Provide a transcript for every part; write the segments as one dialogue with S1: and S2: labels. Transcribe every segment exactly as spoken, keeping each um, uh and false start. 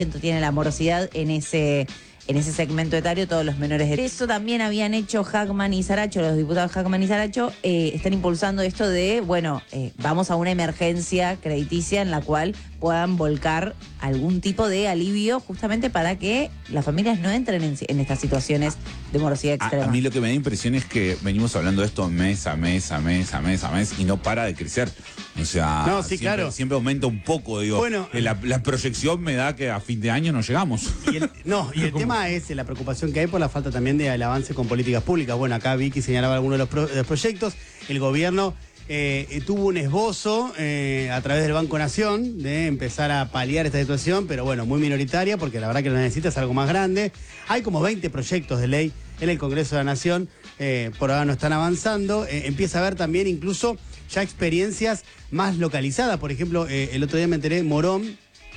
S1: tiene la morosidad en ese... en ese segmento etario, todos los menores de eso también habían hecho Hackman y Saracho, los diputados Hackman y Saracho, eh, están impulsando esto de, bueno, eh, vamos a una emergencia crediticia en la cual puedan volcar algún tipo de alivio justamente para que las familias no entren en, en estas situaciones de morosidad extrema.
S2: A, a mí lo que me da impresión es que venimos hablando de esto mes a mes, a mes, a mes, a mes, y no para de crecer. O sea,
S3: no, sí,
S2: siempre,
S3: claro.
S2: siempre aumenta un poco, digo.
S3: Bueno,
S2: la, la proyección me da que a fin de año no llegamos.
S3: Y el, no, y el tema es la preocupación que hay por la falta también del avance con políticas públicas. Bueno, acá Vicky señalaba algunos de los, pro, de los proyectos. El gobierno eh, tuvo un esbozo eh, a través del Banco Nación de empezar a paliar esta situación, pero bueno, muy minoritaria, porque la verdad que lo necesita es algo más grande. Hay como veinte proyectos de ley en el Congreso de la Nación, eh, por ahora no están avanzando. Eh, empieza a haber también incluso ya experiencias más localizadas. Por ejemplo, eh, el otro día me enteré, Morón,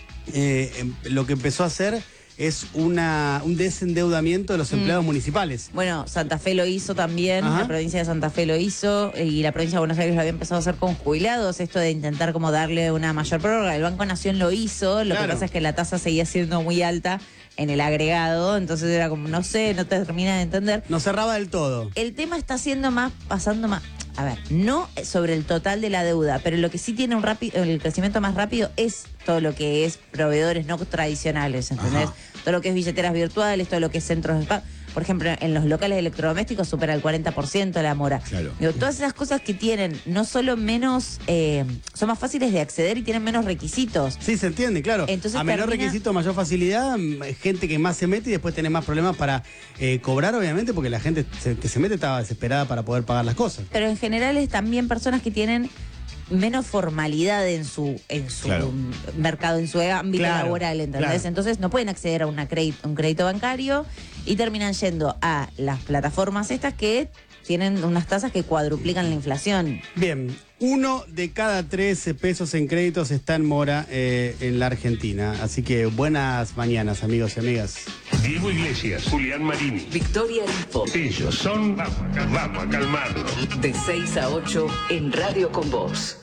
S3: eh, lo que empezó a hacer es una, un desendeudamiento de los empleados mm. municipales.
S1: Bueno, Santa Fe lo hizo también, Ajá. la provincia de Santa Fe lo hizo, y la provincia de Buenos Aires lo había empezado a hacer con jubilados, esto de intentar como darle una mayor prórroga. El Banco Nación lo hizo, lo claro. que pasa es que la tasa seguía siendo muy alta en el agregado, entonces era como, no sé, no te termina de entender.
S3: No cerraba del todo.
S1: El tema está siendo más, pasando más... A ver, no sobre el total de la deuda, pero lo que sí tiene un rápido, el crecimiento más rápido es todo lo que es proveedores no tradicionales, ¿entendés? Ajá. Todo lo que es billeteras virtuales, todo lo que es centros de pago. Por ejemplo, en los locales electrodomésticos supera el cuarenta por ciento la mora.
S2: Claro.
S1: Digo, todas esas cosas que tienen, no solo menos, eh, son más fáciles de acceder y tienen menos requisitos.
S3: Sí, se entiende, claro.
S1: Entonces,
S3: a menor
S1: termina...
S3: requisito, mayor facilidad, gente que más se mete y después tiene más problemas para eh, cobrar, obviamente, porque la gente se, que se mete estaba desesperada para poder pagar las cosas.
S1: Pero en general es también personas que tienen menos formalidad en su en su claro. mercado, en su ámbito claro, laboral, ¿entendés? Claro. Entonces no pueden acceder a una crédito, un crédito bancario y terminan yendo a las plataformas estas que tienen unas tasas que cuadruplican la inflación.
S3: Bien, uno de cada tres pesos en créditos está en mora eh, en la Argentina. Así que buenas mañanas, amigos y amigas.
S4: Diego Iglesias, Julián Marini,
S5: Victoria Info.
S4: Ellos son, vamos a, vamos a calmarlos.
S5: De seis a ocho en Radio con Vos.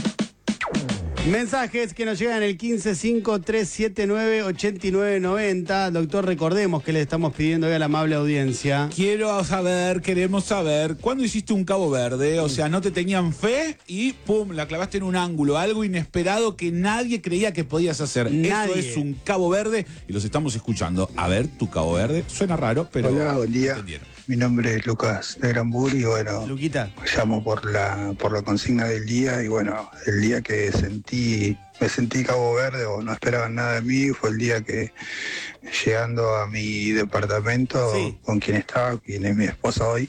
S3: Mensajes que nos llegan el quince cinco tres siete nueve ocho nueve nueve cero. Doctor, recordemos que le estamos pidiendo hoy a la amable audiencia.
S2: Quiero saber, queremos saber, ¿cuándo hiciste un Cabo Verde? O sea, no te tenían fe y pum, la clavaste en un ángulo. Algo inesperado que nadie creía que podías hacer.
S3: Nadie.
S2: Eso es un Cabo Verde y los estamos escuchando. A ver, tu Cabo Verde. Suena raro, pero...
S6: Hola, buen día. Mi nombre es Lucas de Granbur y bueno,
S3: Luquita.
S6: llamo por la por la consigna del día y bueno, el día que sentí, me sentí Cabo Verde o no esperaban nada de mí fue el día que llegando a mi departamento sí. con quien estaba, quien es mi esposa hoy,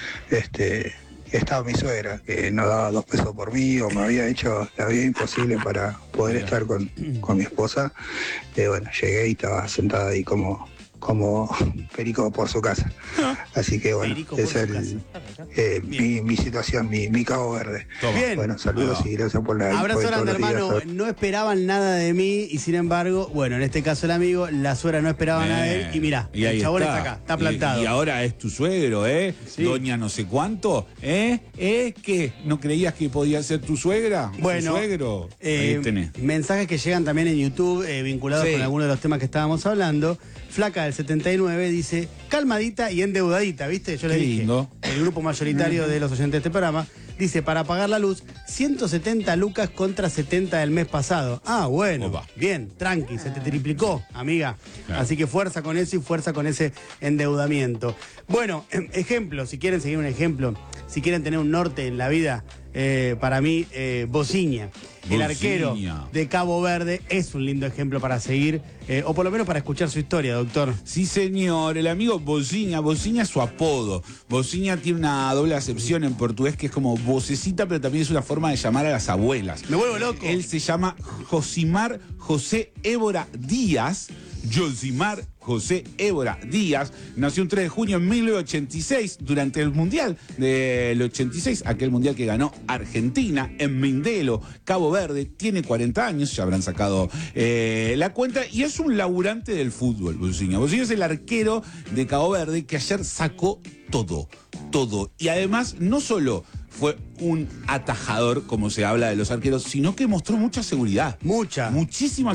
S6: este estaba mi suegra que no daba dos pesos por mí o me había hecho la vida imposible para poder estar con, con mi esposa. Eh, bueno, llegué y estaba sentada ahí como como perico por su casa. Así que bueno, es el, eh, mi, mi situación, mi, mi Cabo Verde.
S3: Bien.
S6: Bueno, saludos no. y gracias por la...
S3: Abrazo grande, hermano. No esperaban nada de mí y sin embargo, bueno, en este caso el amigo, la suegra no esperaba eh, nada de él y mirá, y el chabón está. está acá, está plantado.
S2: Y, y ahora es tu suegro, ¿eh? Sí. Doña no sé cuánto, ¿eh? ¿Eh? ¿Qué? ¿No creías que podía ser tu suegra?
S3: Bueno,
S2: ¿Tu suegro?
S3: Eh, mensajes que llegan también en YouTube eh, vinculados sí. con algunos de los temas que estábamos hablando. Flaca del setenta y nueve dice, calmadita y endeudadita, ¿viste? Yo le dije,
S2: lindo.
S3: El grupo mayoritario de los oyentes de este programa, dice, para pagar la luz, ciento setenta lucas contra setenta del mes pasado. Ah, bueno, Opa. bien, tranqui, se te triplicó, amiga. Claro. Así que fuerza con eso y fuerza con ese endeudamiento. Bueno, ejemplo, si quieren seguir un ejemplo, si quieren tener un norte en la vida, eh, para mí, eh, Bociña. El arquero de Cabo Verde es un lindo ejemplo para seguir, eh, o por lo menos para escuchar su historia, doctor.
S2: Sí, señor. El amigo Bociña. Bociña es su apodo. Bociña tiene una doble acepción en portugués que es como vocecita, pero también es una forma de llamar a las abuelas.
S3: Me vuelvo loco.
S2: Él se llama Josimar José Évora Díaz. Josimar José Évora Díaz nació un tres de junio de mil novecientos ochenta y seis durante el Mundial del ochenta y seis, aquel Mundial que ganó Argentina en Mindelo, Cabo Verde. Tiene cuarenta años, ya habrán sacado eh, la cuenta, y es un laburante del fútbol, Bociña. Bociña es el arquero de Cabo Verde que ayer sacó todo, todo. Y además, no solo fue un atajador, como se habla de los arqueros, sino que mostró mucha seguridad.
S3: Mucha.
S2: Muchísima